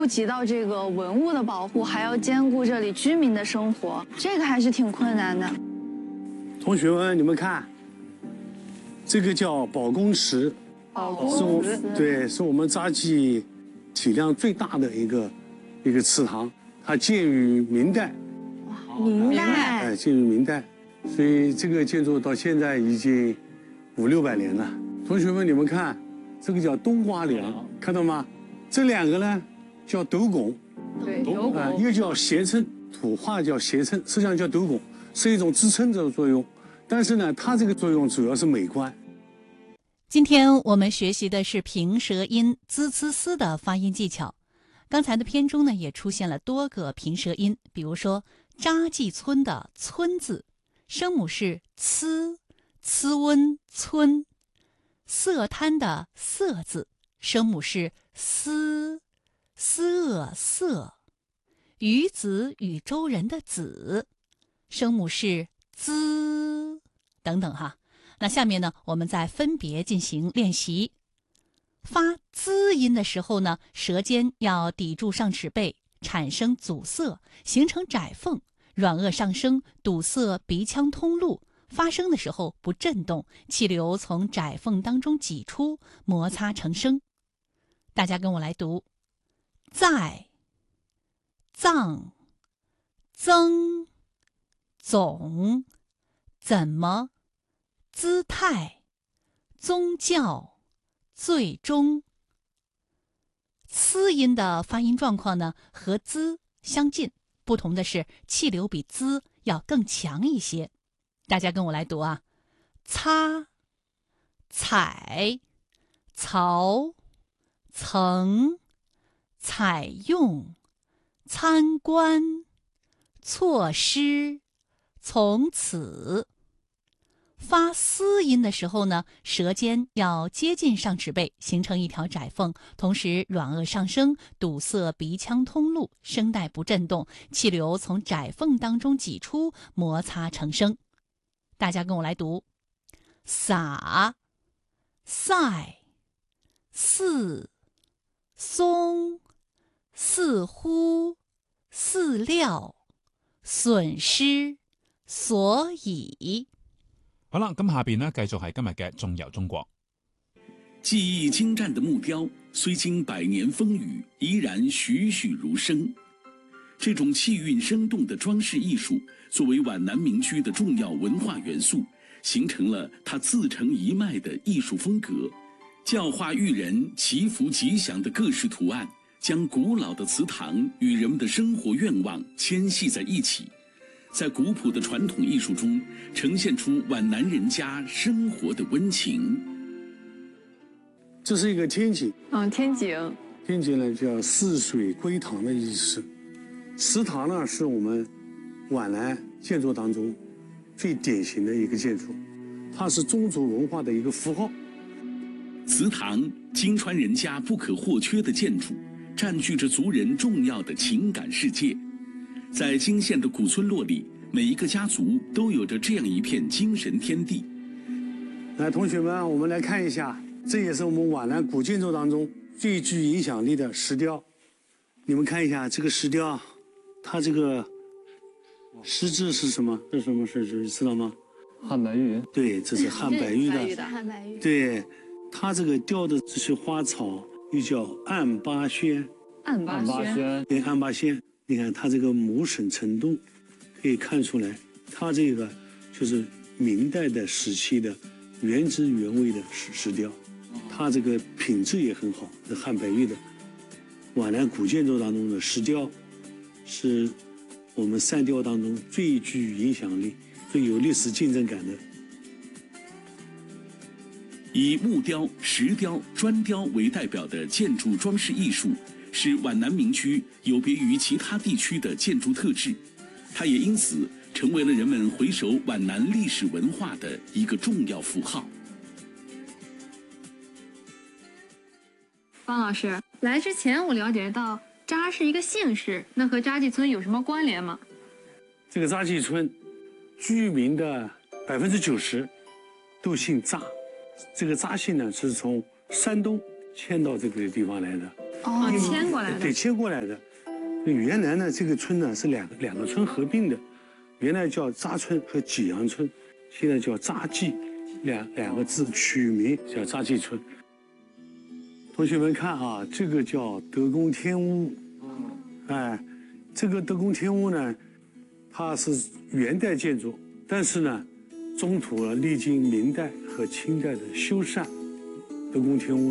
顾及到这个文物的保护，还要兼顾这里居民的生活，这个还是挺困难的。 同学们，你们看，这个叫宝公祠，是我们扎记体量最大的一个祠堂，它建于明代。 明代， 建于明代，所以这个建筑到现在已经500-600年了。同学们，你们看，这个叫冬瓜梁，看到吗？这两个呢叫斗拱， 对，斗拱， 一个叫斜撑，土话叫斜撑，实际上叫斗拱，是一种支撑的作用。但是呢，它这个作用主要是美观。 今天我们学习的是平舌音滋呲丝的发音技巧。刚才的篇中呢，也出现了多个平舌音，比如说扎记村的村字，声母是呲，呲温村；色滩的色字，声母是思，思色；鱼子禹州人的子，声母是滋，等等哈。那下面呢，我们再分别进行练习。发滋音的时候呢，舌尖要抵住上齿背，产生阻塞，形成窄缝，软腭上升，堵塞鼻腔通路。发声的时候不震动，气流从窄缝当中挤出，摩擦成声。大家跟我来读：在、藏、增、总、怎么、姿态、宗教、最终。呲音的发音状况呢，和滋相近，不同的是气流比滋要更强一些。大家跟我来读啊：擦、采、曹、曾、采用、参观、措施、从此。发嘶音的时候呢，舌尖要接近上齿背，形成一条窄缝，同时软腭上升，堵塞鼻腔通路，声带不震动，气流从窄缝当中挤出，摩擦成声。大家跟我来读：撒、赛、似、松、似乎、饲料、损失、所以。 好啦，咁下邊呢，繼續係今日嘅縱遊中國。 技艺精湛的木雕，虽经100年风雨，依然栩栩如生。这种气韵生动的装饰艺术，作为皖南民居的重要文化元素，形成了它自成一脉的艺术风格。教化育人、祈福吉祥的各式图案，将古老的祠堂与人们的生活愿望牵系在一起。在古朴的传统艺术中，呈现出皖南人家生活的温情。 这是一个天井， 天井， 天井呢叫泗水归堂的意思。祠堂呢是我们皖南建筑当中最典型的一个建筑，它是宗族文化的一个符号。 祠堂，金川人家不可或缺的建筑，占据着族人重要的情感世界。在金县的古村落里，每一个家族都有着这样一片精神天地。 来，同学们，我们来看一下，这也是我们皖南古建筑当中最具影响力的石雕。你们看一下这个石雕，它这个石字是什么？这是什么石字？你知道吗？ 汉白玉。 对，这是汉白玉的。 汉白玉。 对，它这个雕的这些花草又叫暗八仙。 暗八仙。 对，暗八仙。你看它这个磨损程度，可以看出来，它这个就是明代的时期的原汁原味的石雕，它这个品质也很好，是汉白玉的。皖南古建筑当中的石雕，是我们三雕当中最具影响力、最有历史竞争感的。 以木雕、石雕、砖雕为代表的建筑装饰艺术，是皖南民居有别于其他地区的建筑特质，它也因此成为了人们回首皖南历史文化的一个重要符号。 方老师，来之前我了解到扎是一个姓氏，那和扎记村有什么关联吗？ 这个扎记村居民的90%都姓扎，这个扎姓呢是从山东迁到这个地方来的。 哦，迁过来的。 对，迁过来的。原来呢，这个村呢是两个村合并的，原来叫扎村和济阳村，现在叫扎记，两个字取名叫扎记村。同学们看啊，这个叫德公天屋，哎，这个德公天屋呢，它是元代建筑，但是呢，中途历经明代和清代的修缮，德公天屋